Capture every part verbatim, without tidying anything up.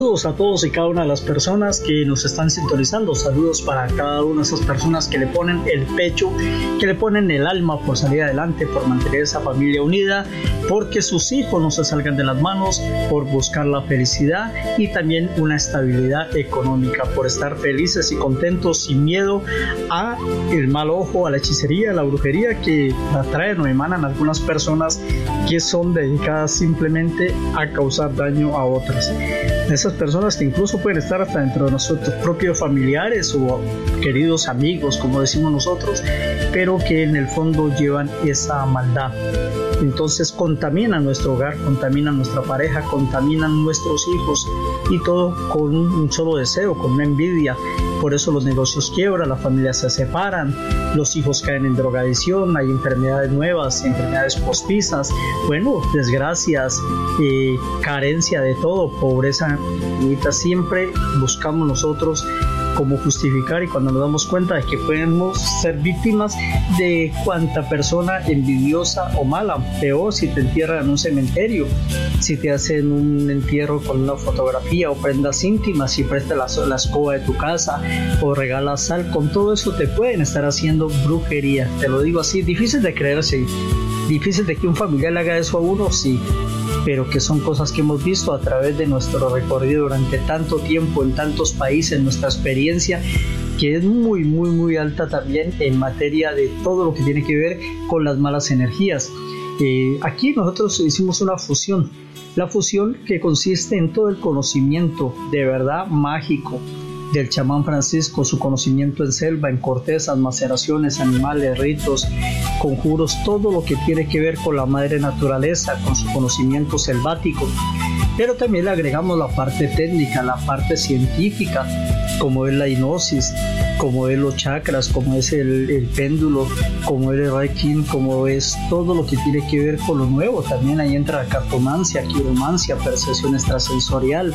Saludos a todos y cada una de las personas que nos están sintonizando. Saludos para cada una de esas personas que le ponen el pecho, que le ponen el alma por salir adelante, por mantener esa familia unida, porque sus hijos no se salgan de las manos, por buscar la felicidad y también una estabilidad económica, por estar felices y contentos sin miedo a el mal ojo, a la hechicería, a la brujería que atraen o emanan algunas personas que son dedicadas simplemente a causar daño a otras. Esas personas que incluso pueden estar hasta dentro de nuestros propios familiares o queridos amigos, como decimos nosotros, pero que en el fondo llevan esa maldad. Entonces contaminan nuestro hogar, contaminan nuestra pareja, contaminan nuestros hijos y todo con un solo deseo, con una envidia. Por eso los negocios quiebran, las familias se separan, los hijos caen en drogadicción, hay enfermedades nuevas, enfermedades postizas, bueno, desgracias, eh, carencia de todo, pobreza infinita. Siempre buscamos nosotros cómo justificar, y cuando nos damos cuenta de que podemos ser víctimas de cuanta persona envidiosa o mala. Peor si te entierran en un cementerio, si te hacen un entierro con una fotografía o prendas íntimas, si prestas la, la escoba de tu casa o regalas sal, con todo eso te pueden estar haciendo brujería. Te lo digo así, difícil de creerse, difícil de que un familiar le haga eso a uno, sí, pero que son cosas que hemos visto a través de nuestro recorrido durante tanto tiempo en tantos países, nuestra experiencia, que es muy, muy, muy alta también en materia de todo lo que tiene que ver con las malas energías. Eh, aquí nosotros hicimos una fusión, la fusión que consiste en todo el conocimiento de verdad mágico del chamán Francisco, su conocimiento en selva, en cortezas, maceraciones, animales, ritos, conjuros, todo lo que tiene que ver con la madre naturaleza, con su conocimiento selvático. Pero también le agregamos la parte técnica, la parte científica, como es la hipnosis, como es los chakras, como es el, el péndulo, como es el reiki, como es todo lo que tiene que ver con lo nuevo. También ahí entra la cartomancia, quiromancia, percepción extrasensorial,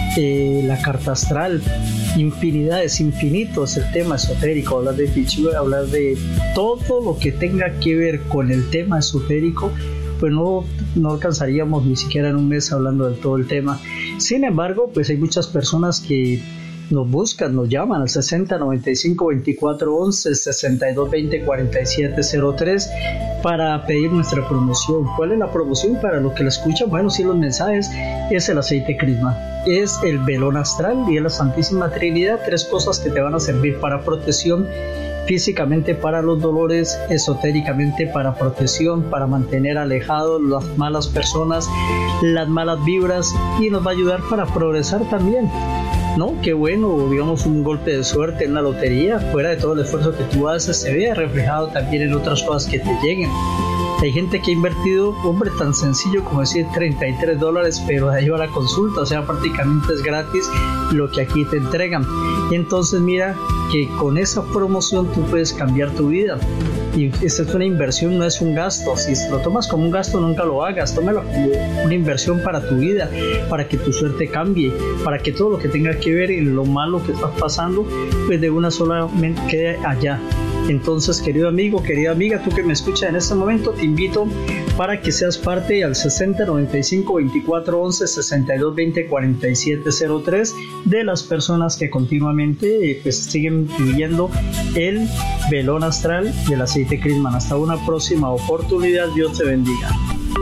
eh, la carta astral, infinidades, infinitos, el tema esotérico, hablar de fichura, hablar de todo lo que tenga que ver con el tema esotérico. Pues no, no alcanzaríamos ni siquiera en un mes hablando de todo el tema. Sin embargo, pues hay muchas personas que nos buscan, nos llaman al sesenta noventa y cinco veinticuatro once, sesenta y dos veinte cuarenta y siete cero tres para pedir nuestra promoción. ¿Cuál es la promoción para los que la escuchan? Bueno, sí, los mensajes es el aceite crisma, es el velón astral y es la Santísima Trinidad, tres cosas que te van a servir para protección físicamente, para los dolores, esotéricamente para protección, para mantener alejados las malas personas, las malas vibras, y nos va a ayudar para progresar también, ¿no? Qué bueno, digamos, un golpe de suerte en la lotería, fuera de todo el esfuerzo que tú haces, se vea reflejado también en otras cosas que te lleguen. Hay gente que ha invertido, hombre, tan sencillo como decir treinta y tres dólares, pero de ahí va la consulta, o sea, prácticamente es gratis lo que aquí te entregan. Y entonces mira que con esa promoción tú puedes cambiar tu vida. Y esta es una inversión, no es un gasto. Si lo tomas como un gasto, nunca lo hagas. Tómalo como una inversión para tu vida, para que tu suerte cambie, para que todo lo que tenga que ver en lo malo que estás pasando, pues de una sola quede allá. Entonces, querido amigo, querida amiga, tú que me escuchas en este momento, te invito para que seas parte al sesenta noventa y cinco veinticuatro once, sesenta y dos veinte cuarenta y siete cero tres de las personas que continuamente pues, siguen pidiendo el velón astral y el aceite crisma. Hasta una próxima oportunidad. Dios te bendiga.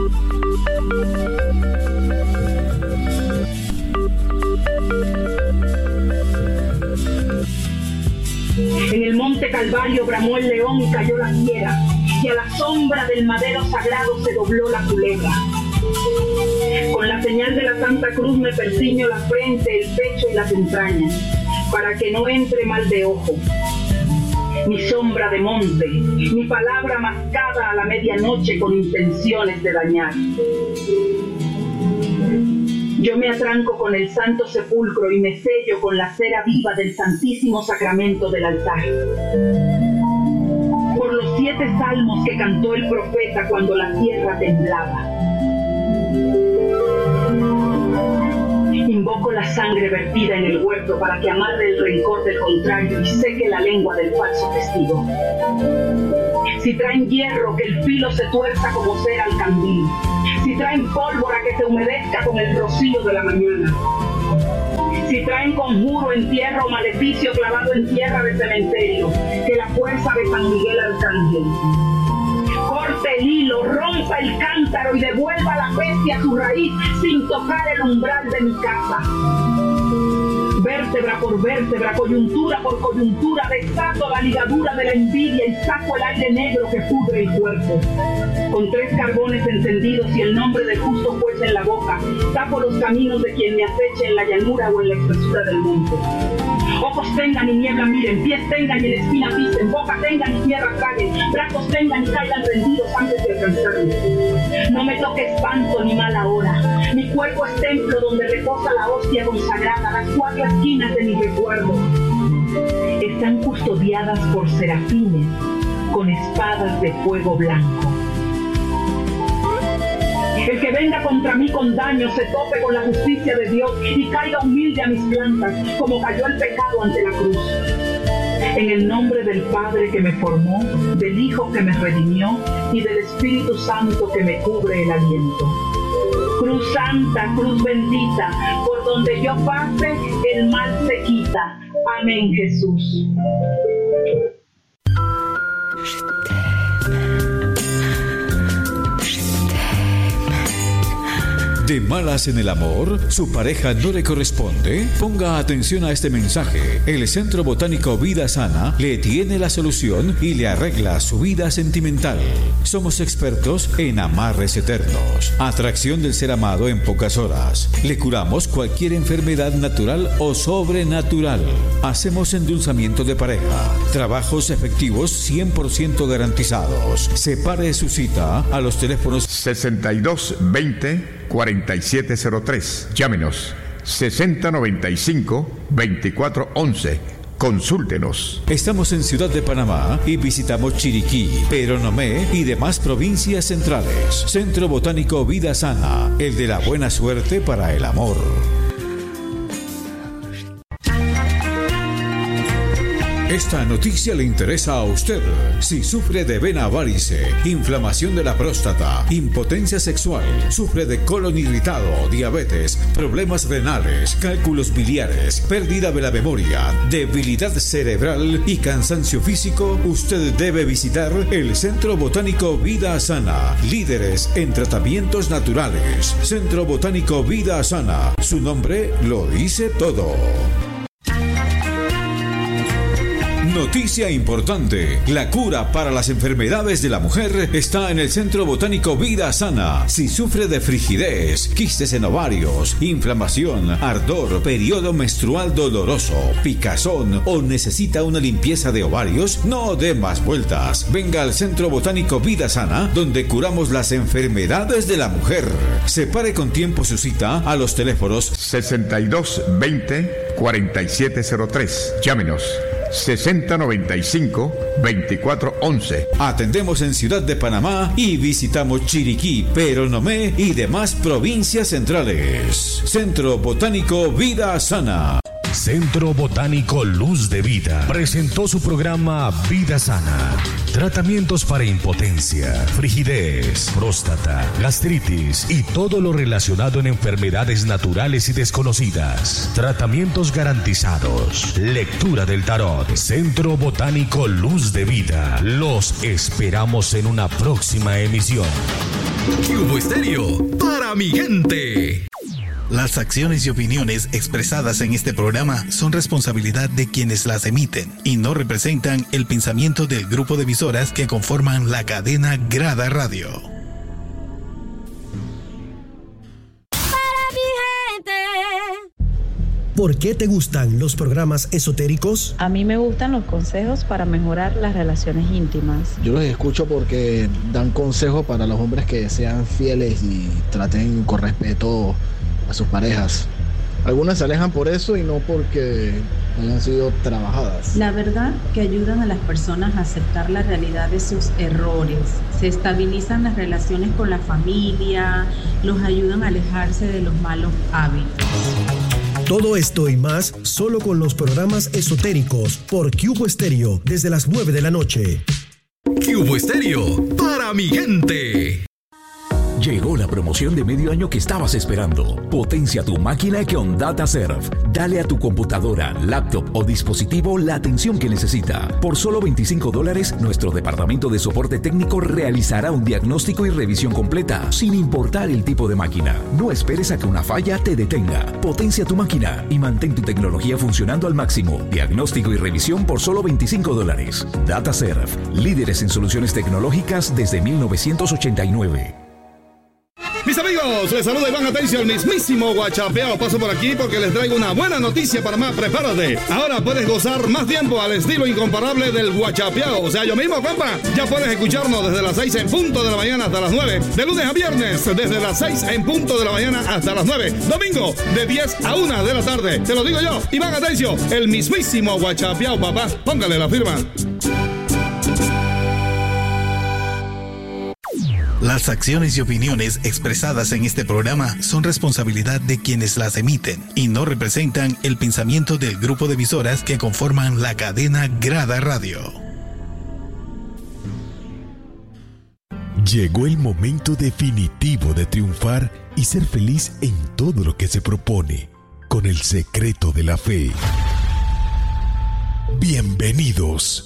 En el monte Calvario bramó el león y cayó la fiera, y a la sombra del madero sagrado se dobló la culebra. Con la señal de la Santa Cruz me persiño la frente, el pecho y las entrañas, para que no entre mal de ojo. Mi sombra de monte, mi palabra mascada a la medianoche con intenciones de dañar. Yo me atranco con el santo sepulcro y me sello con la cera viva del santísimo sacramento del altar. Por los siete salmos que cantó el profeta cuando la tierra temblaba. Invoco la sangre vertida en el huerto para que amarre el rencor del contrario y seque la lengua del falso testigo. Si traen hierro, que el filo se tuerza como cera al candil. Si traen pólvora, que se humedezca con el rocío de la mañana. Si traen conjuro, entierro, maleficio clavado en tierra de cementerio, que la fuerza de San Miguel Arcángel corte el hilo, rompa el cántaro y devuelva la bestia a su raíz sin tocar el umbral de mi casa. Vértebra por vértebra, coyuntura por coyuntura, desato la ligadura de la envidia y saco el aire negro que pudre el cuerpo. Con tres carbones encendidos y el nombre del justo juez en la boca, tapo los caminos de quien me aceche en la llanura o en la espesura del monte. Ojos tengan y niebla miren, pies tengan y en espina pisen, boca tengan y tierra traguen, brazos tengan y caigan rendidos antes de alcanzarme. No me toque espanto ni mala hora, mi cuerpo es templo donde reposa la hostia consagrada, las cuatro esquinas de mi recuerdo están custodiadas por serafines con espadas de fuego blanco. El que venga contra mí con daño se tope con la justicia de Dios y caiga humilde a mis plantas, como cayó el pecado ante la cruz. En el nombre del Padre que me formó, del Hijo que me redimió y del Espíritu Santo que me cubre el aliento. Cruz santa, cruz bendita, por donde yo pase, el mal se quita. Amén, Jesús. ¿De malas en el amor? ¿Su pareja no le corresponde? Ponga atención a este mensaje. El Centro Botánico Vida Sana le tiene la solución y le arregla su vida sentimental. Somos expertos en amarres eternos, atracción del ser amado en pocas horas. Le curamos cualquier enfermedad natural o sobrenatural. Hacemos endulzamiento de pareja. Trabajos efectivos cien por ciento garantizados. Separe su cita a los teléfonos sesenta y dos veinte cuarenta y siete cero tres. Llámenos sesenta noventa y cinco veinticuatro once. Consúltenos. Estamos en Ciudad de Panamá y visitamos Chiriquí, Peronomé y demás provincias centrales. Centro Botánico Vida Sana, el de la buena suerte para el amor. Esta noticia le interesa a usted. Si sufre de vena varice, inflamación de la próstata, impotencia sexual, sufre de colon irritado, diabetes, problemas renales, cálculos biliares, pérdida de la memoria, debilidad cerebral y cansancio físico, usted debe visitar el Centro Botánico Vida Sana, líderes en tratamientos naturales. Centro Botánico Vida Sana, su nombre lo dice todo. Noticia importante. La cura para las enfermedades de la mujer está en el Centro Botánico Vida Sana. Si sufre de frigidez, quistes en ovarios, inflamación, ardor, periodo menstrual doloroso, picazón o necesita una limpieza de ovarios, no dé más vueltas. Venga al Centro Botánico Vida Sana, donde curamos las enfermedades de la mujer. Separe con tiempo su cita a los teléfonos sesenta y dos veinte cuarenta y siete cero tres. Llámenos sesenta noventa y cinco veinticuatro once. Atendemos en Ciudad de Panamá y visitamos Chiriquí, Peronomé y demás provincias centrales. Centro Botánico Vida Sana. Centro Botánico Luz de Vida presentó su programa Vida Sana. Tratamientos para impotencia, frigidez, próstata, gastritis y todo lo relacionado en enfermedades naturales y desconocidas. Tratamientos garantizados. Lectura del tarot. Centro Botánico Luz de Vida. Los esperamos en una próxima emisión. Cubo Estéreo, para mi gente. Las acciones y opiniones expresadas en este programa son responsabilidad de quienes las emiten y no representan el pensamiento del grupo de emisoras que conforman la cadena Grada Radio. Para mi gente. ¿Por qué te gustan los programas esotéricos? A mí me gustan los consejos para mejorar las relaciones íntimas. Yo los escucho porque dan consejos para los hombres que sean fieles y traten con respeto a sus parejas. Algunas se alejan por eso y no porque hayan sido trabajadas. La verdad que ayudan a las personas a aceptar la realidad de sus errores. Se estabilizan las relaciones con la familia, los ayudan a alejarse de los malos hábitos. Todo esto y más solo con los programas esotéricos por Cubo Estéreo desde las nueve de la noche. Cubo Estéreo, para mi gente. Llegó la promoción de medio año que estabas esperando. Potencia tu máquina con DataServe. Dale a tu computadora, laptop o dispositivo la atención que necesita. Por solo veinticinco dólares, nuestro departamento de soporte técnico realizará un diagnóstico y revisión completa, sin importar el tipo de máquina. No esperes a que una falla te detenga. Potencia tu máquina y mantén tu tecnología funcionando al máximo. Diagnóstico y revisión por solo veinticinco dólares. DataServe, líderes en soluciones tecnológicas desde mil novecientos ochenta y nueve. Mis amigos, les saluda Iván Atencio, el mismísimo Guachapeao. Paso por aquí porque les traigo una buena noticia para más. Prepárate. Ahora puedes gozar más tiempo al estilo incomparable del Guachapeao. O sea, yo mismo, compa. Ya puedes escucharnos desde las seis en punto de la mañana hasta las nueve. De lunes a viernes, desde las seis en punto de la mañana hasta las nueve. Domingo, de diez a una de la tarde. Te lo digo yo, Iván Atencio, el mismísimo Guachapeao, papá. Póngale la firma. Las acciones y opiniones expresadas en este programa son responsabilidad de quienes las emiten y no representan el pensamiento del grupo de emisoras que conforman la cadena Grada Radio. Llegó el momento definitivo de triunfar y ser feliz en todo lo que se propone, con el secreto de la fe. Bienvenidos.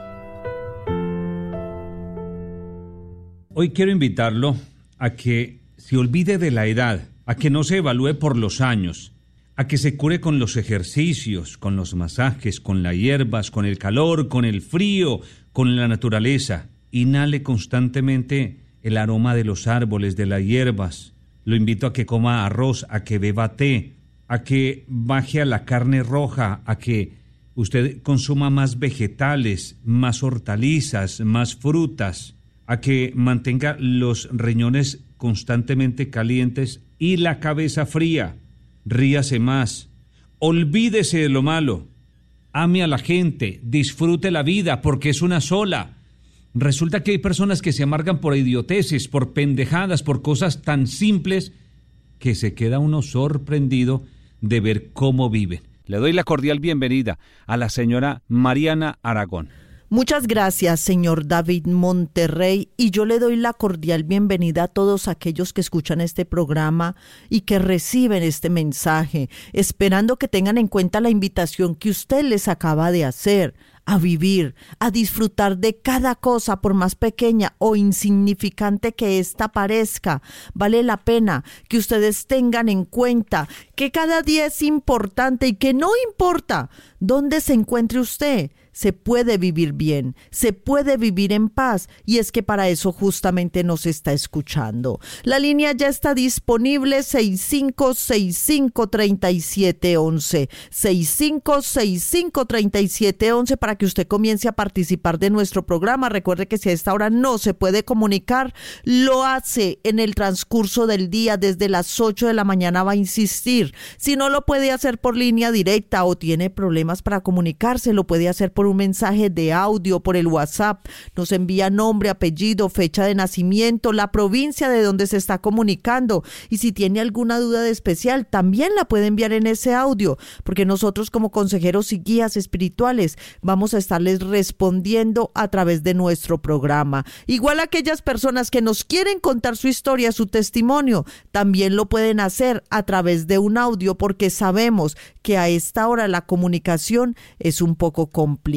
Hoy quiero invitarlo a que se olvide de la edad, a que no se evalúe por los años, a que se cure con los ejercicios, con los masajes, con las hierbas, con el calor, con el frío, con la naturaleza. Inhale constantemente el aroma de los árboles, de las hierbas. Lo invito a que coma arroz, a que beba té, a que baje a la carne roja, a que usted consuma más vegetales, más hortalizas, más frutas, a que mantenga los riñones constantemente calientes y la cabeza fría. Ríase más. Olvídese de lo malo. Ame a la gente. Disfrute la vida porque es una sola. Resulta que hay personas que se amargan por idioteces, por pendejadas, por cosas tan simples que se queda uno sorprendido de ver cómo viven. Le doy la cordial bienvenida a la señora Mariana Aragón. Muchas gracias, señor David Monterrey, y yo le doy la cordial bienvenida a todos aquellos que escuchan este programa y que reciben este mensaje, esperando que tengan en cuenta la invitación que usted les acaba de hacer, a vivir, a disfrutar de cada cosa, por más pequeña o insignificante que ésta parezca. Vale la pena que ustedes tengan en cuenta que cada día es importante y que no importa dónde se encuentre usted, se puede vivir bien, se puede vivir en paz, y es que para eso justamente nos está escuchando. La línea ya está disponible, seis cinco seis cinco, tres siete uno uno, seis cinco seis cinco, tres siete uno uno, para que usted comience a participar de nuestro programa. Recuerde que si a esta hora no se puede comunicar, lo hace en el transcurso del día, desde las ocho de la mañana va a insistir. Si no lo puede hacer por línea directa o tiene problemas para comunicarse, lo puede hacer por por un mensaje de audio, por el WhatsApp. Nos envía nombre, apellido, fecha de nacimiento, la provincia de donde se está comunicando, y si tiene alguna duda de especial, también la puede enviar en ese audio, porque nosotros como consejeros y guías espirituales vamos a estarles respondiendo a través de nuestro programa. Igual aquellas personas que nos quieren contar su historia, su testimonio, también lo pueden hacer a través de un audio, porque sabemos que a esta hora la comunicación es un poco complicada.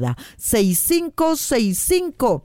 seis cinco seis cinco,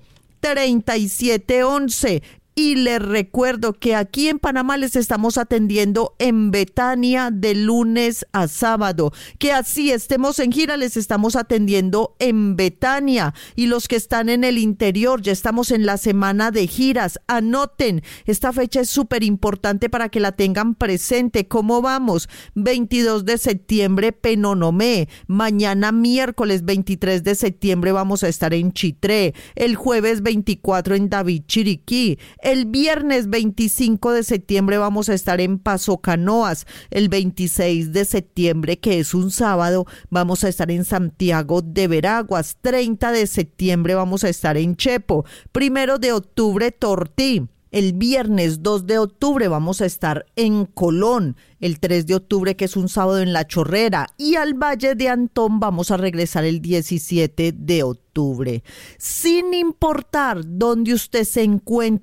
tres siete uno uno. Y les recuerdo que aquí en Panamá les estamos atendiendo en Betania de lunes a sábado, que así estemos en gira les estamos atendiendo en Betania, y los que están en el interior ya estamos en la semana de giras. Anoten, esta fecha es súper importante para que la tengan presente. ¿Cómo vamos? veintidós de septiembre, Penonomé. Mañana miércoles veintitrés de septiembre vamos a estar en Chitré. El jueves veinticuatro en David Chiriquí. El viernes veinticinco de septiembre vamos a estar en Paso Canoas. El veintiséis de septiembre, que es un sábado, vamos a estar en Santiago de Veraguas. treinta de septiembre vamos a estar en Chepo. Primero de octubre, Tortí. El viernes dos de octubre vamos a estar en Colón. El tres de octubre, que es un sábado, en La Chorrera. Y al Valle de Antón vamos a regresar el diecisiete de octubre. Sin importar dónde usted se encuentre,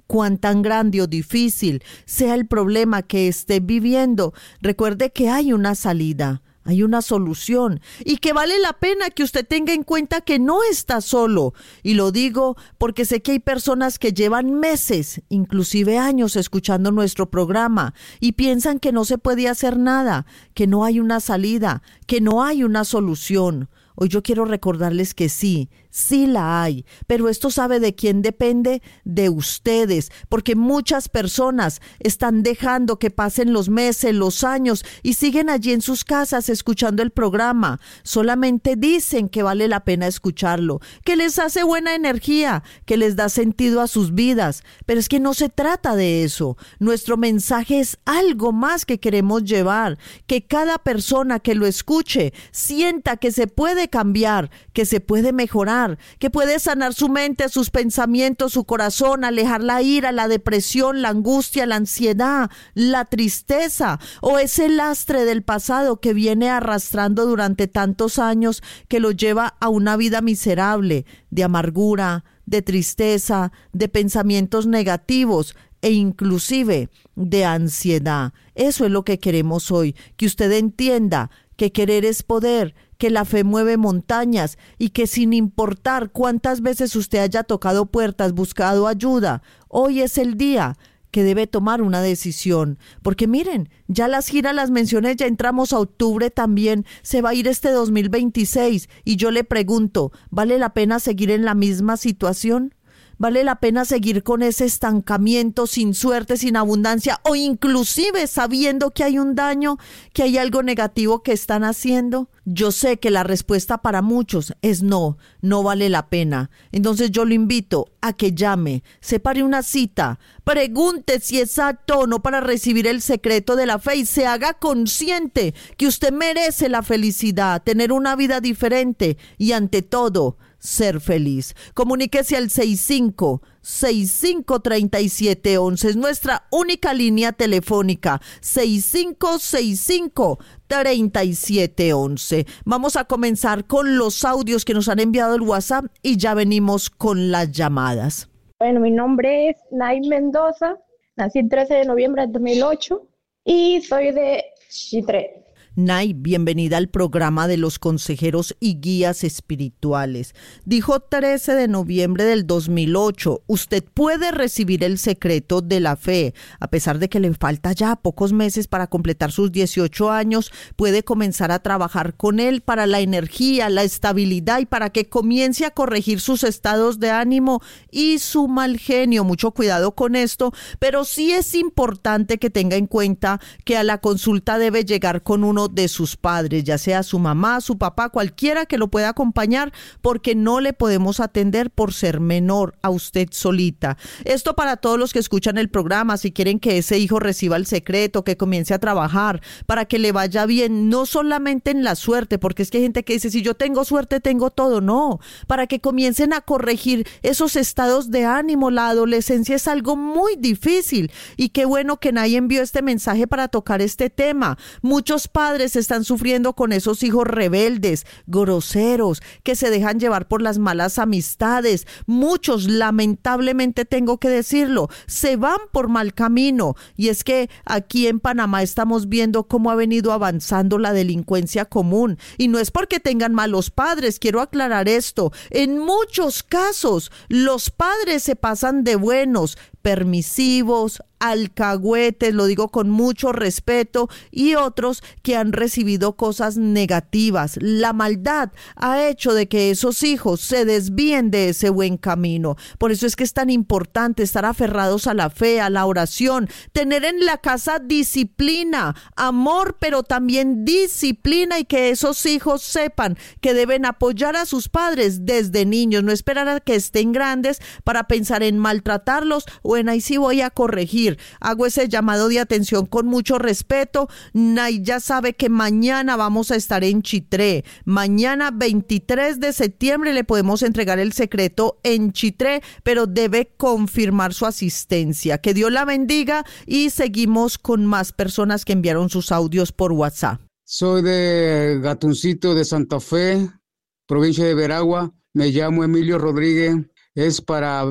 cuán tan grande o difícil sea el problema que esté viviendo, recuerde que hay una salida. Hay una solución y que vale la pena que usted tenga en cuenta que no está solo. Y lo digo porque sé que hay personas que llevan meses, inclusive años, escuchando nuestro programa y piensan que no se puede hacer nada, que no hay una salida, que no hay una solución. Hoy yo quiero recordarles que sí, sí la hay, pero esto sabe de quién depende, de ustedes, porque muchas personas están dejando que pasen los meses, los años y siguen allí en sus casas escuchando el programa. Solamente dicen que vale la pena escucharlo, que les hace buena energía, que les da sentido a sus vidas, pero es que no se trata de eso. Nuestro mensaje es algo más que queremos llevar, que cada persona que lo escuche sienta que se puede cambiar, que se puede mejorar, que puede sanar su mente, sus pensamientos, su corazón, alejar la ira, la depresión, la angustia, la ansiedad, la tristeza o ese lastre del pasado que viene arrastrando durante tantos años que lo lleva a una vida miserable, de amargura, de tristeza, de pensamientos negativos e inclusive de ansiedad. Eso es lo que queremos hoy, que usted entienda que querer es poder, que la fe mueve montañas y que sin importar cuántas veces usted haya tocado puertas, buscado ayuda, hoy es el día que debe tomar una decisión. Porque miren, ya las giras las mencioné, ya entramos a octubre también, se va a ir este dos mil veintiséis y yo le pregunto, ¿vale la pena seguir en la misma situación? ¿Vale la pena seguir con ese estancamiento, sin suerte, sin abundancia o inclusive sabiendo que hay un daño, que hay algo negativo que están haciendo? Yo sé que la respuesta para muchos es no, no vale la pena. Entonces yo lo invito a que llame, separe una cita, pregunte si es apto o no para recibir el secreto de la fe y se haga consciente que usted merece la felicidad, tener una vida diferente y ante todo, ser feliz. Comuníquese al seis cinco seis cinco tres siete uno uno, es nuestra única línea telefónica, seis cinco seis cinco tres siete uno uno. Vamos a comenzar con los audios que nos han enviado el WhatsApp y ya venimos con las llamadas. Bueno, mi nombre es Nay Mendoza, nací el trece de noviembre de dos mil ocho y soy de Chitré. Nay, bienvenida al programa de los consejeros y guías espirituales. Dijo trece de noviembre del dos mil ocho. Usted puede recibir el secreto de la fe. A pesar de que le falta ya pocos meses para completar sus dieciocho años, puede comenzar a trabajar con él para la energía, la estabilidad y para que comience a corregir sus estados de ánimo y su mal genio. Mucho cuidado con esto, pero sí es importante que tenga en cuenta que a la consulta debe llegar con uno de sus padres, ya sea su mamá, su papá, cualquiera que lo pueda acompañar, porque no le podemos atender por ser menor a usted solita. Esto para todos los que escuchan el programa, si quieren que ese hijo reciba el secreto, que comience a trabajar, para que le vaya bien, no solamente en la suerte, porque es que hay gente que dice, si yo tengo suerte, tengo todo. No, para que comiencen a corregir esos estados de ánimo. La adolescencia es algo muy difícil y qué bueno que nadie envió este mensaje para tocar este tema. Muchos padres están sufriendo con esos hijos rebeldes, groseros, que se dejan llevar por las malas amistades. Muchos, lamentablemente tengo que decirlo, se van por mal camino. Y es que aquí en Panamá estamos viendo cómo ha venido avanzando la delincuencia común. Y no es porque tengan malos padres, quiero aclarar esto. En muchos casos, los padres se pasan de buenos, permisivos, alcahuetes, lo digo con mucho respeto, y otros que han recibido cosas negativas. La maldad ha hecho de que esos hijos se desvíen de ese buen camino. Por eso es que es tan importante estar aferrados a la fe, a la oración, tener en la casa disciplina, amor, pero también disciplina, y que esos hijos sepan que deben apoyar a sus padres desde niños, no esperar a que estén grandes para pensar en maltratarlos o en ahí sí voy a corregir. Hago ese llamado de atención con mucho respeto. Nay ya sabe que mañana vamos a estar en Chitré. Mañana veintitrés de septiembre le podemos entregar el secreto en Chitré, pero debe confirmar su asistencia. Que Dios la bendiga y seguimos con más personas que enviaron sus audios por WhatsApp. Soy de Gatuncito de Santa Fe, provincia de Veragua. Me llamo Emilio Rodríguez. Es para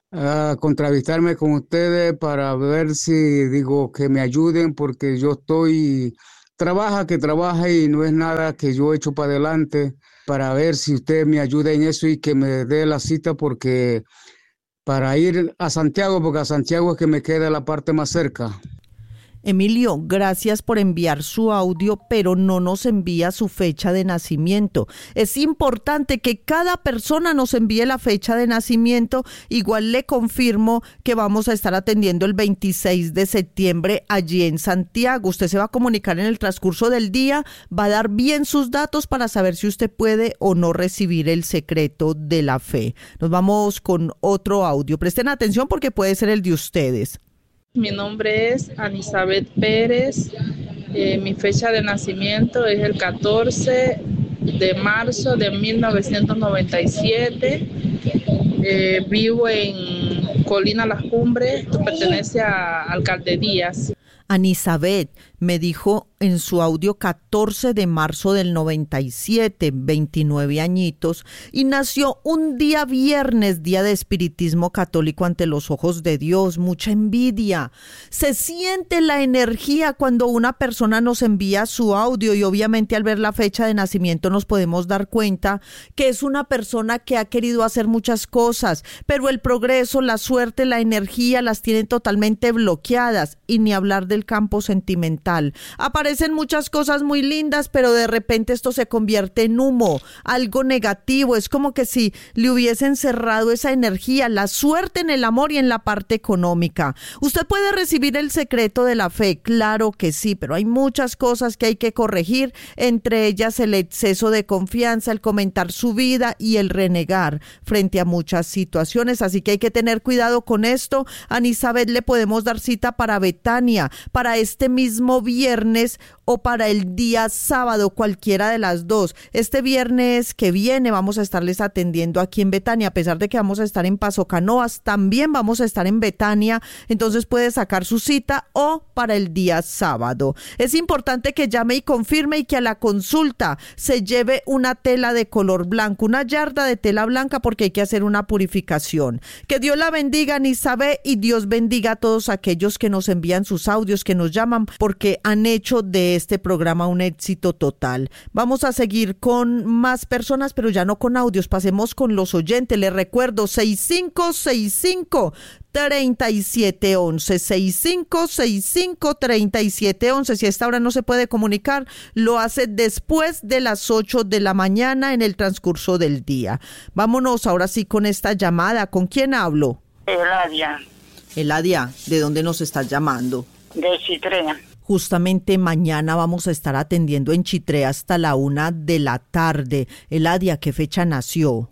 a contravistarme con ustedes para ver si, digo, que me ayuden, porque yo estoy, trabaja que trabaja y no es nada que yo he hecho para adelante, para ver si usted me ayuda en eso y que me dé la cita, porque para ir a Santiago, porque a Santiago es que me queda la parte más cerca. Emilio, gracias por enviar su audio, pero no nos envía su fecha de nacimiento. Es importante que cada persona nos envíe la fecha de nacimiento. Igual le confirmo que vamos a estar atendiendo el veintiséis de septiembre allí en Santiago. Usted se va a comunicar en el transcurso del día, va a dar bien sus datos para saber si usted puede o no recibir el secreto de la fe. Nos vamos con otro audio. Presten atención porque puede ser el de ustedes. Mi nombre es Anisabet Pérez, eh, mi fecha de nacimiento es el catorce de marzo de mil novecientos noventa y siete, eh, vivo en Colina Las Cumbres, que pertenece a Alcalde Díaz. Anisabet me dijo en su audio catorce de marzo del noventa y siete, veintinueve añitos, y nació un día viernes, día de espiritismo católico ante los ojos de Dios. Mucha envidia. Se siente la energía cuando una persona nos envía su audio, y obviamente al ver la fecha de nacimiento nos podemos dar cuenta que es una persona que ha querido hacer muchas cosas, pero el progreso, la suerte, la energía las tienen totalmente bloqueadas, y ni hablar del campo sentimental. Aparecen muchas cosas muy lindas, pero de repente esto se convierte en humo, algo negativo. Es como que si le hubiesen cerrado esa energía, la suerte en el amor y en la parte económica. ¿Usted puede recibir el secreto de la fe? Claro que sí, pero hay muchas cosas que hay que corregir, entre ellas el exceso de confianza, el comentar su vida y el renegar frente a muchas situaciones. Así que hay que tener cuidado con esto. A Anisabet le podemos dar cita para Betania, para este mismo viernes o para el día sábado, cualquiera de las dos. Este viernes que viene vamos a estarles atendiendo aquí en Betania, a pesar de que vamos a estar en Paso Canoas, también vamos a estar en Betania, entonces puede sacar su cita, o para el día sábado. Es importante que llame y confirme, y que a la consulta se lleve una tela de color blanco, una yarda de tela blanca, porque hay que hacer una purificación. Que Dios la bendiga, Anisabet, y Dios bendiga a todos aquellos que nos envían sus audios, que nos llaman, porque han hecho de este programa un éxito total. Vamos a seguir con más personas, pero ya no con audios, pasemos con los oyentes. Les recuerdo seis cinco seis cinco, tres siete uno uno, seis cinco seis cinco, tres siete uno uno. Si a esta hora no se puede comunicar, lo hace después de las ocho de la mañana en el transcurso del día. Vámonos ahora sí con esta llamada. ¿Con quién hablo? Eladia. Eladia, ¿de dónde nos estás llamando? De Chitrea. Justamente mañana vamos a estar atendiendo en Chitrea hasta la una de la tarde. Eladia, ¿qué fecha nació?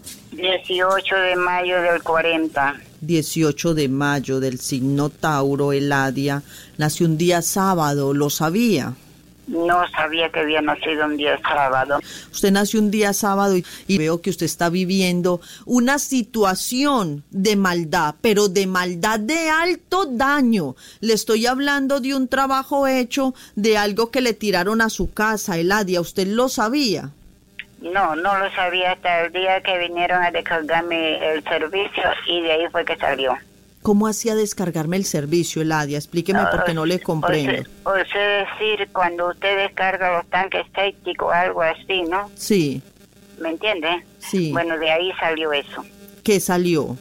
dieciocho de mayo del cuarenta. dieciocho de mayo, del signo Tauro. Eladia nació un día sábado, ¿lo sabía? No sabía que había nacido un día sábado. Usted nació un día sábado y, y veo que usted está viviendo una situación de maldad, pero de maldad de alto daño. Le estoy hablando de un trabajo hecho, de algo que le tiraron a su casa. Eladia, ¿usted lo sabía? No, no lo sabía hasta el día que vinieron a descargarme el servicio, y de ahí fue que salió. ¿Cómo hacía descargarme el servicio, Eladia? Explíqueme no, porque no le comprendo. O sea, decir, cuando usted descarga los tanques sépticos, algo así, ¿no? Sí. ¿Me entiende? Sí. Bueno, de ahí salió eso. ¿Qué salió?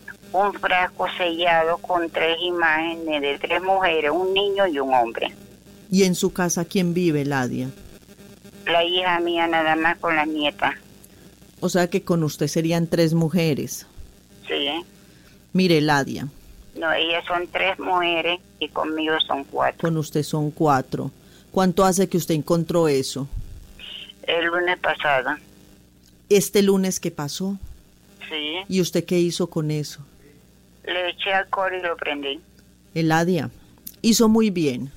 Un frasco sellado con tres imágenes de tres mujeres, un niño y un hombre. ¿Y en su casa quién vive, Eladia? La hija mía nada más con la nieta. O sea que con usted serían tres mujeres. Sí, ¿eh? Mire, Eladia. No, ellas son tres mujeres y conmigo son cuatro. Con usted son cuatro. ¿Cuánto hace que usted encontró eso? El lunes pasado. ¿Este lunes que pasó? Sí. ¿Y usted qué hizo con eso? Le eché alcohol y lo prendí. Eladia, hizo muy bien.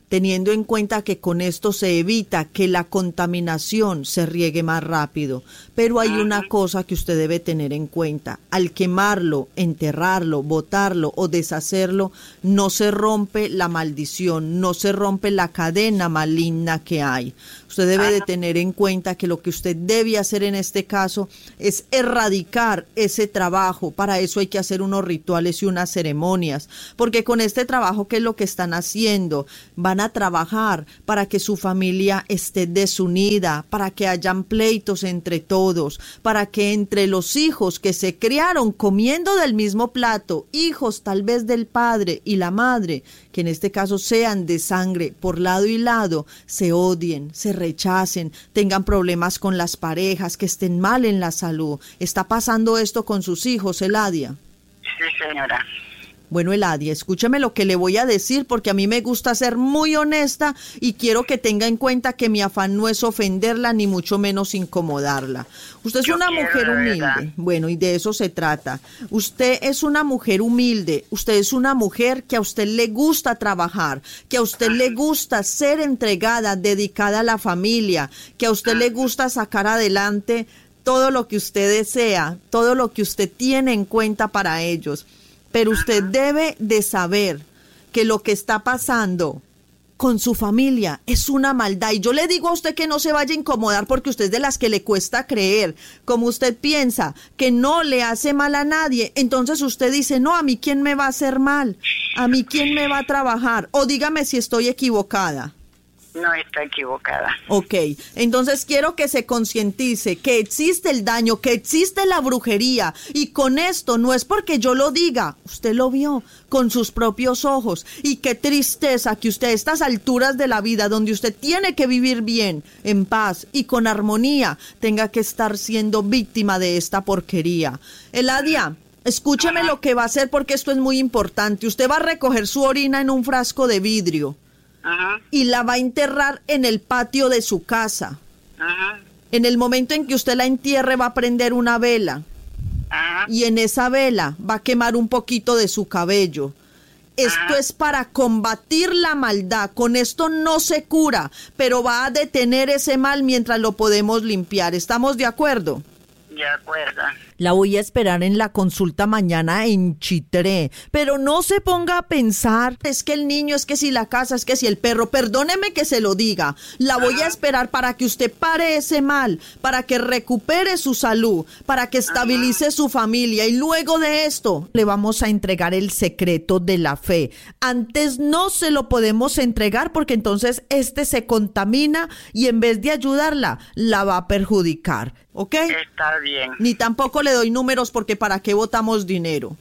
teniendo en cuenta que con esto se evita que la contaminación se riegue más rápido. Pero hay una cosa que usted debe tener en cuenta: al quemarlo, enterrarlo, botarlo o deshacerlo, no se rompe la maldición, no se rompe la cadena maligna que hay. Usted debe de tener en cuenta que lo que usted debe hacer en este caso es erradicar ese trabajo. Para eso hay que hacer unos rituales y unas ceremonias, porque con este trabajo, ¿qué es lo que están haciendo? Van a trabajar para que su familia esté desunida, para que hayan pleitos entre todos, para que entre los hijos que se criaron comiendo del mismo plato, hijos tal vez del padre y la madre, que en este caso sean de sangre por lado y lado, se odien, se rechacen, tengan problemas con las parejas, que estén mal en la salud. ¿Está pasando esto con sus hijos, Eladia? Sí, señora. Bueno, Eladia, escúcheme lo que le voy a decir, porque a mí me gusta ser muy honesta y quiero que tenga en cuenta que mi afán no es ofenderla ni mucho menos incomodarla. Usted es Yo una quiero, mujer humilde, ¿verdad? bueno, y de eso se trata. Usted es una mujer humilde, usted es una mujer que a usted le gusta trabajar, que a usted le gusta ser entregada, dedicada a la familia, que a usted le gusta sacar adelante todo lo que usted desea, todo lo que usted tiene en cuenta para ellos. Pero usted debe de saber que lo que está pasando con su familia es una maldad. Y yo le digo a usted que no se vaya a incomodar, porque usted es de las que le cuesta creer. Como usted piensa que no le hace mal a nadie, entonces usted dice, no, ¿a mí quién me va a hacer mal? ¿A mí quién me va a trabajar? O dígame si estoy equivocada. No, está equivocada. Ok, entonces quiero que se concientice que existe el daño, que existe la brujería, y con esto no es porque yo lo diga, usted lo vio con sus propios ojos, y qué tristeza que usted a estas alturas de la vida, donde usted tiene que vivir bien, en paz y con armonía, tenga que estar siendo víctima de esta porquería. Eladia, escúcheme lo que va a hacer, porque esto es muy importante. Usted va a recoger su orina en un frasco de vidrio. Ajá. Y la va a enterrar en el patio de su casa. Ajá. En el momento en que usted la entierre, va a prender una vela. Ajá. Y en esa vela va a quemar un poquito de su cabello. Esto Ajá. es para combatir la maldad. Con esto no se cura, pero va a detener ese mal mientras lo podemos limpiar. ¿Estamos de acuerdo? De acuerdo. La voy a esperar en la consulta mañana en Chitré, pero no se ponga a pensar, es que el niño, es que si la casa, es que si el perro, perdóneme que se lo diga, la voy a esperar para que usted pare ese mal, para que recupere su salud, para que estabilice su familia, y luego de esto le vamos a entregar el secreto de la fe. Antes no se lo podemos entregar, porque entonces este se contamina y en vez de ayudarla, la va a perjudicar. ¿Ok? Está bien. Ni tampoco le doy números, porque ¿para qué botamos dinero?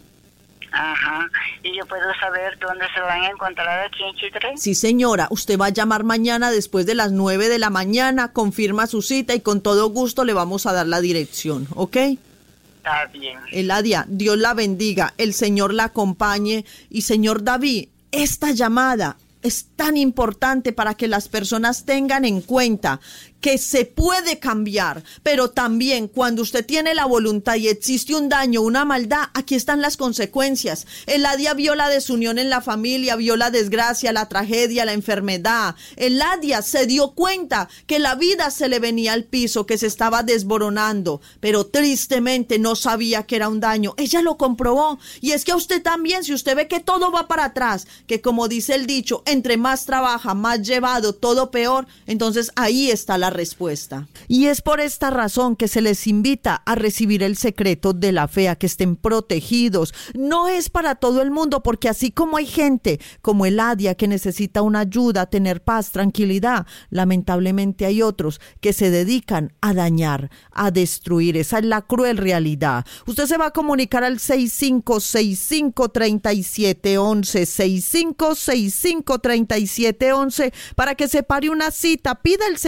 Ajá. ¿Y yo puedo saber dónde se van a encontrar aquí en Chitré? Sí, señora. Usted va a llamar mañana después de las nueve de la mañana, confirma su cita y con todo gusto le vamos a dar la dirección, ¿ok? Está bien. Eladia, Dios la bendiga, el Señor la acompañe. Y señor David, esta llamada es tan importante para que las personas tengan en cuenta que se puede cambiar, pero también cuando usted tiene la voluntad y existe un daño, una maldad, aquí están las consecuencias. Eladia vio la desunión en la familia, vio la desgracia, la tragedia, la enfermedad. Eladia se dio cuenta que la vida se le venía al piso, que se estaba desboronando, pero tristemente no sabía que era un daño. Ella lo comprobó, y es que a usted también, si usted ve que todo va para atrás, que como dice el dicho, entre más trabaja, más llevado, todo peor, entonces ahí está la respuesta. Y es por esta razón que se les invita a recibir el secreto de la fe, a que estén protegidos. No es para todo el mundo, porque así como hay gente como Eladia que necesita una ayuda, tener paz, tranquilidad, lamentablemente hay otros que se dedican a dañar, a destruir. Esa es la cruel realidad. Usted se va a comunicar al seis cinco seis cinco, tres siete uno uno, seis cinco seis cinco, tres siete uno uno, para que se pare una cita, pida el secreto de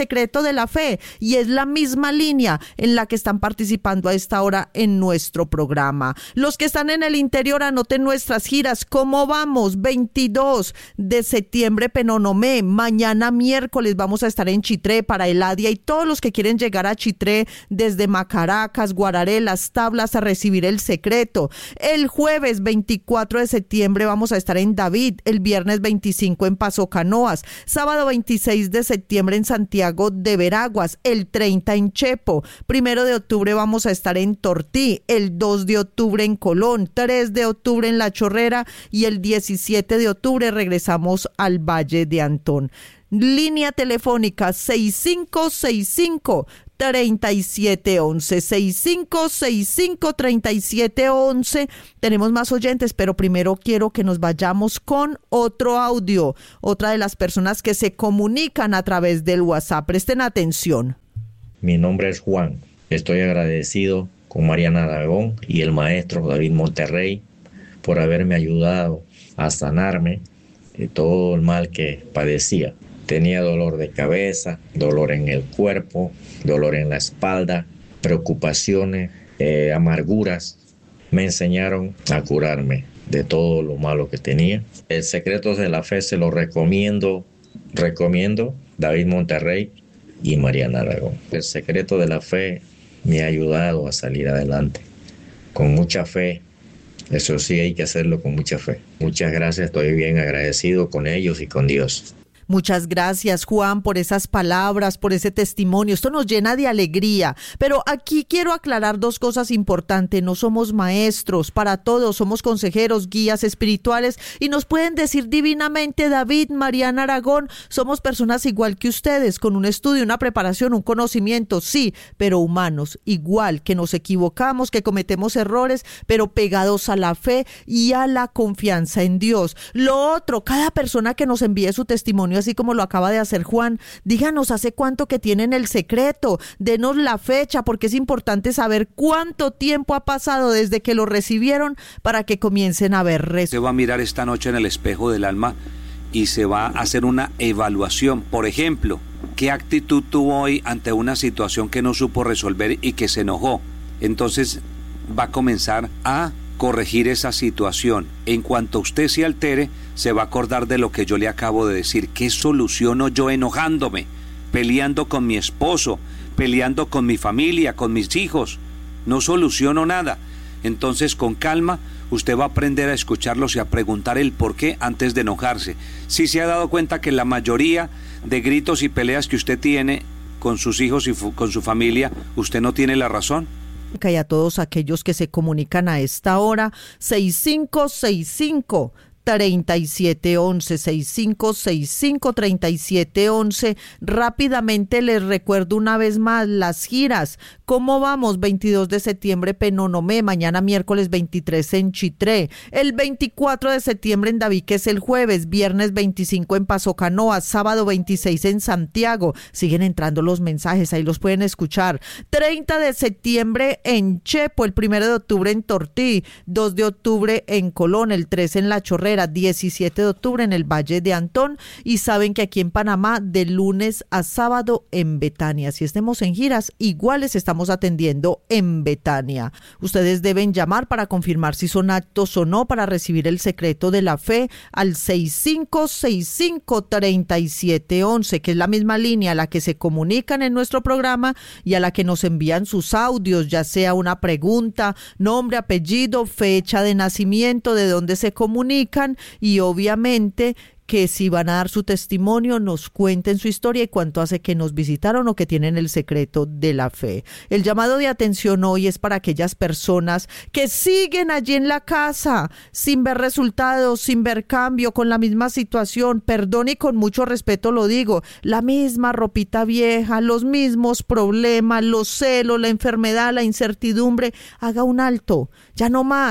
de la fe, y es la misma línea en la que están participando a esta hora en nuestro programa. Los que están en el interior, anoten nuestras giras. ¿Cómo vamos? veintidós de septiembre, Penonomé. Mañana miércoles vamos a estar en Chitré para Eladia y todos los que quieren llegar a Chitré desde Macaracas, Guararé, Las Tablas a recibir el secreto. El jueves veinticuatro de septiembre vamos a estar en David, el viernes veinticinco en Paso Canoas, sábado veintiséis de septiembre en Santiago de Veraguas, el treinta en Chepo, primero de octubre vamos a estar en Tortí, el dos de octubre en Colón, tres de octubre en La Chorrera y el diecisiete de octubre regresamos al Valle de Antón. Línea telefónica seis cinco seis cinco, tres siete uno uno, seis cinco seis cinco, tres siete uno uno. Tenemos más oyentes, pero primero quiero que nos vayamos con otro audio. Otra de las personas que se comunican a través del WhatsApp. Presten atención. Mi nombre es Juan. Estoy agradecido con Mariana Aragón y el maestro David Monterrey por haberme ayudado a sanarme de todo el mal que padecía. Tenía dolor de cabeza, dolor en el cuerpo, dolor en la espalda, preocupaciones, eh, amarguras. Me enseñaron a curarme de todo lo malo que tenía. El secreto de la fe se lo recomiendo, recomiendo David Monterrey y Mariana Aragón. El secreto de la fe me ha ayudado a salir adelante. Con mucha fe, eso sí hay que hacerlo con mucha fe. Muchas gracias, estoy bien agradecido con ellos y con Dios. Muchas gracias, Juan, por esas palabras, por ese testimonio. Esto nos llena de alegría. Pero aquí quiero aclarar dos cosas importantes. No somos maestros para todos, somos consejeros, guías espirituales y nos pueden decir divinamente, David, Mariana Aragón, somos personas igual que ustedes, con un estudio, una preparación, un conocimiento, sí, pero humanos, igual que nos equivocamos, que cometemos errores, pero pegados a la fe y a la confianza en Dios. Lo otro, cada persona que nos envíe su testimonio, así como lo acaba de hacer Juan, díganos hace cuánto que tienen el secreto, denos la fecha, porque es importante saber cuánto tiempo ha pasado desde que lo recibieron para que comiencen a ver resultados. Se va a mirar esta noche en el espejo del alma y se va a hacer una evaluación. Por ejemplo, ¿qué actitud tuvo hoy ante una situación que no supo resolver y que se enojó? Entonces va a comenzar a corregir esa situación. En cuanto usted se altere, se va a acordar de lo que yo le acabo de decir. ¿Qué soluciono yo enojándome? Peleando con mi esposo, peleando con mi familia, con mis hijos. No soluciono nada. Entonces, con calma, usted va a aprender a escucharlos y a preguntar el por qué antes de enojarse. Si se ha dado cuenta que la mayoría de gritos y peleas que usted tiene con sus hijos y con su familia, usted no tiene la razón. Y a todos aquellos que se comunican a esta hora, seis cinco seis cinco, tres siete uno uno, seis cinco seis cinco, tres siete uno uno. Rápidamente les recuerdo una vez más las giras. ¿Cómo vamos? veintidós de septiembre Penonomé, mañana miércoles veintitrés en Chitré, el veinticuatro de septiembre en David, que es el jueves, viernes veinticinco en Paso Canoas, sábado veintiséis en Santiago. Siguen entrando los mensajes, ahí los pueden escuchar. treinta de septiembre en Chepo, el primero de octubre en Tortí, dos de octubre en Colón, el tres en La Chorrera, diecisiete de octubre en el Valle de Antón, y saben que aquí en Panamá de lunes a sábado en Betania. Si estemos en giras, iguales estamos atendiendo en Betania. Ustedes deben llamar para confirmar si son aptos o no para recibir el secreto de la fe al seis cinco seis cinco, tres siete uno uno, que es la misma línea a la que se comunican en nuestro programa y a la que nos envían sus audios, ya sea una pregunta, nombre, apellido, fecha de nacimiento, de dónde se comunican, y obviamente que si van a dar su testimonio, nos cuenten su historia y cuánto hace que nos visitaron o que tienen el secreto de la fe. El llamado de atención hoy es para aquellas personas que siguen allí en la casa sin ver resultados, sin ver cambio, con la misma situación, perdón y con mucho respeto lo digo, la misma ropita vieja, los mismos problemas, los celos, la enfermedad, la incertidumbre. Haga un alto, ya no más.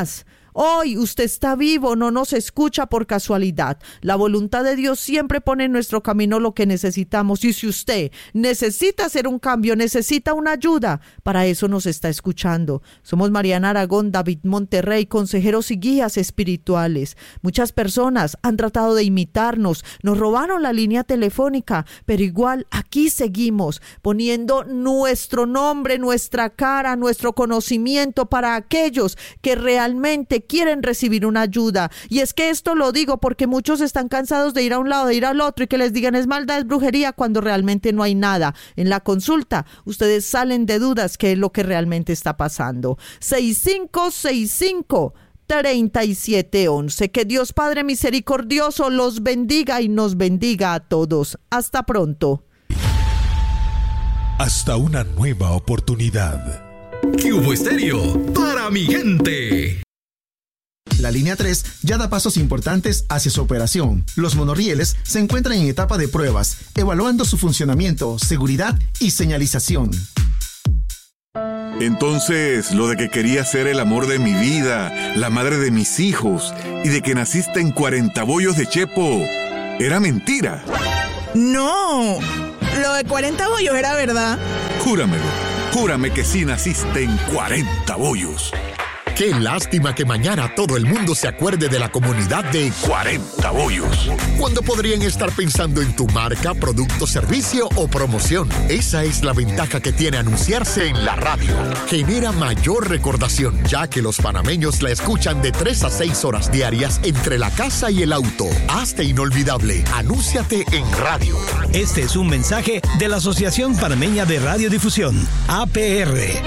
Hoy usted está vivo, no nos escucha por casualidad. La voluntad de Dios siempre pone en nuestro camino lo que necesitamos. Y si usted necesita hacer un cambio, necesita una ayuda, para eso nos está escuchando. Somos Mariana Aragón, David Monterrey, consejeros y guías espirituales. Muchas personas han tratado de imitarnos, nos robaron la línea telefónica, pero igual aquí seguimos poniendo nuestro nombre, nuestra cara, nuestro conocimiento para aquellos que realmente quieren recibir una ayuda. Y es que esto lo digo porque muchos están cansados de ir a un lado, de ir al otro y que les digan es maldad, es brujería, cuando realmente no hay nada. En la consulta, ustedes salen de dudas qué es lo que realmente está pasando. seis cinco seis cinco, tres siete uno uno. Que Dios Padre misericordioso los bendiga y nos bendiga a todos. Hasta pronto. Hasta una nueva oportunidad. Cubo Estéreo, para mi gente. La línea tres ya da pasos importantes hacia su operación. Los monorrieles se encuentran en etapa de pruebas, evaluando su funcionamiento, seguridad y señalización. Entonces, lo de que quería ser el amor de mi vida, la madre de mis hijos, y de que naciste en cuarenta bollos de Chepo, ¿era mentira? No, lo de cuarenta bollos era verdad. Júramelo, júrame que sí naciste en cuarenta bollos. Qué lástima que mañana todo el mundo se acuerde de la comunidad de cuarenta bollos, cuando podrían estar pensando en tu marca, producto, servicio o promoción. Esa es la ventaja que tiene anunciarse en la radio. Genera mayor recordación, ya que los panameños la escuchan de tres a seis horas diarias entre la casa y el auto. Hazte inolvidable. Anúnciate en radio. Este es un mensaje de la Asociación Panameña de Radiodifusión, A P R.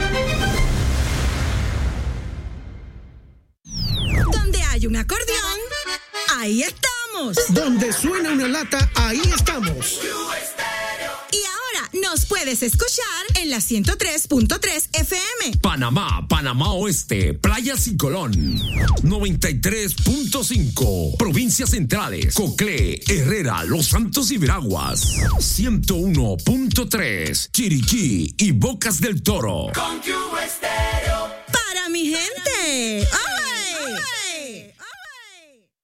Hay un acordeón, ahí estamos. Donde suena una lata, ahí estamos. Y ahora nos puedes escuchar en la ciento tres punto tres F M. Panamá, Panamá Oeste, Playas y Colón. noventa y tres punto cinco. Provincias Centrales, Coclé, Herrera, Los Santos y Veraguas. ciento uno punto tres. Chiriquí y Bocas del Toro. Con Cubo Estéreo.